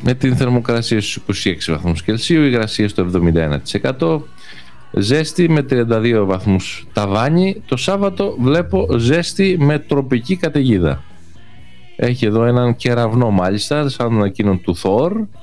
με την θερμοκρασία στους 26 βαθμούς Κελσίου, υγρασία στο 71%. Ζέστη με 32 βαθμούς ταβάνι. Το Σάββατο βλέπω ζέστη με τροπική καταιγίδα. Έχει εδώ έναν κεραυνό μάλιστα, σαν εκείνον του Θόρ,